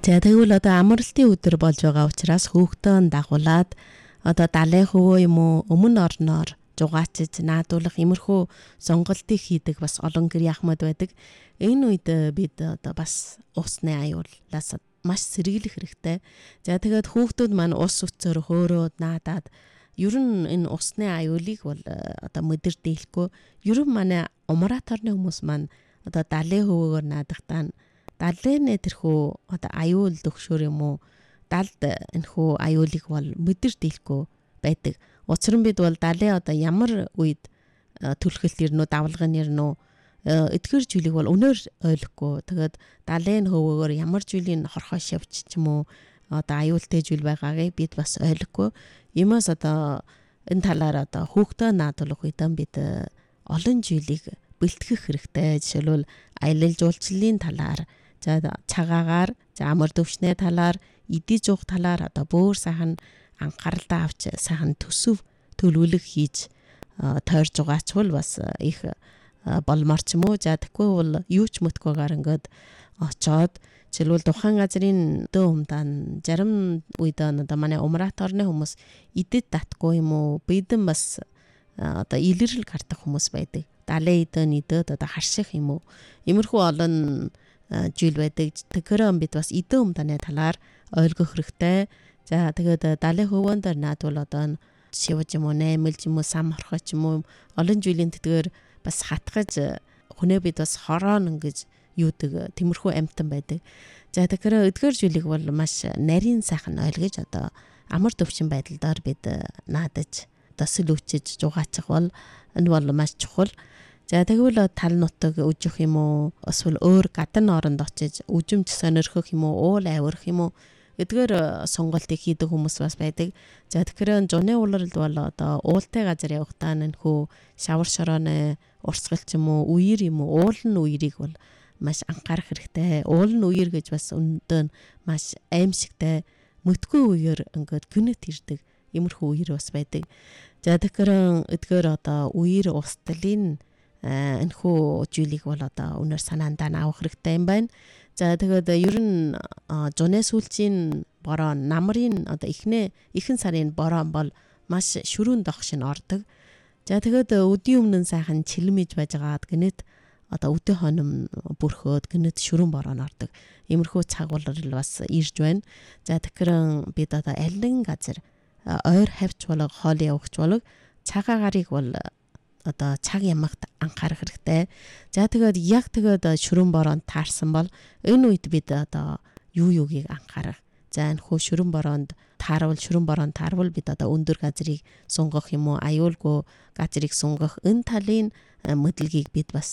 За тэгвэл одоо амралтын өдөр болж байгаа учраас хүүхдэн дагуулад одоо далайн хөвөө юм уу өмнө орноор жугаачиж наадуулах иймэрхүү сонголтыг хийдэг бас олон гэр яхмад байдаг. Энэ үед бид одоо бас усны аюулаас маш сэргийлэх хэрэгтэй. За тэгээд хүүхдүүд маань ус өцөөр хөөрөөд наадаад ер нь энэ усны аюулыг бол одоо мэдэрдээлэхгүй. Ер нь манай умрааторны хүмүүс маань одоо далайн хөвөөгөр наадахтаа далайн тэрхүү одоо аюул төгшөр юм уу далд энэхүү аюулыг бол мэдэрдээлэхгүй байдаг. Учир нь бид бол далайн одоо ямар үед түлхэлт ирнэ үү, давлгын ирнэ үү, эдгээр зүйлийг бол өнөөр ойлгохгүй. Тэгээд далайн хөвөөгөр ямар зүйлийн хорхоо шавч ч юм уу одоо аюултай зүйл байгаагийг бид бас ойлгохгүй. Иймээс одоо энэ талаар одоо хүүхдээ наадуулах үед бид олон зүйлийг бэлтгэх хэрэгтэй. Жишээлбэл аялал жуулчлалын талаар, за цагаагаар, за амар төвчний талаар, эдий жуух талаар одоо бөөр сайхан анхааралтай авч сайхан төсөв төлөвлөх хийж тойрж байгаачвал бас их болмор ч юм уу. За тэгэхгүй бол юу ч мөтгөөгаар ингээд очоод жишээлбэл тухайн газрын дөө умдаан зарим үед одоо манай умрааторны хүмүүс идэд татгүй юм уу, бидэн бас одоо илэрэл гардах хүмүүс байдаг. Далайн идэн идэд одоо харших юм уу, иймэрхүү олон зүйл байдаг. Тэгэхээр бид бас идэн умдааны талаар ойлгох хэрэгтэй. За тэгээд далайн хөвөөнд наадвал одоо шивж юм уу, наймэлж юм уу, сам хорхоч юм уу, олон жилийн тэтгэр бас хатгаж хүнээ бид бас хороон ингэж юудаг тиймэрхүү амтан байдаг. За тэгэхээр эдгээр зүйлийг бол маш нарийн сайхан ойлгож одоо амар төвчин байдлаар бид наадаж одоо сэлүүчиж жугаачих бол энэ бол маш чухал. За тэгвэл тал нутаг үжих юм уу, эсвэл өөр гадны оронд очиж үжимж сонирхох юм уу, уул авирах юм уу, эдгээр сонголтыг хийдэг хүмүүс бас байдаг. За тэгэхээр зуны улиралд бол одоо уултай газар явахдаа нэнхүү шавар шорооны урсгалч юм уу, үер юм уу, уулын үерийг бол маш анхаарах хэрэгтэй. Уулын үер гэж бас өндөө маш аимшигтай мөтгөө үер ингээд гүнэт ирдэг иймэрхүү үер бас байдаг. За тэгэхээр эдгээр одоо үер устдалын энэхүү зүйлийг бол одоо өнөр санаандаа авах хэрэгтэй юм байна. За тэгээд ер нь зуны сүүлчийн бороо намрын одоо ихэнх сарын бороо бол маш шүрүүн догшин ордог. За тэгээд өдийн өмнө сайхан чилмэж байжгаад гинэт одоо өдөө хоном бүрхөөд гинэт шүрүүн бороо ордог. Иймэрхүү цагуулрал бас ирж байна. За тэгэхээр бид одоо алин газар ойр хавч болог хоол явагч болог цагаан гарыг бол одоо цаг ямагт анхаарах хэрэгтэй. За тэгээд яг тэгээд шүрэн бороонд таарсан бол энэ үед бид одоо юугийг анхаарах. За энэ хөө шүрэн бороонд таарвал бид одоо өндөр газрыг сунгах юм уу, аюулгүй газрыг сунгах энэ талын мэдлэгийг бид бас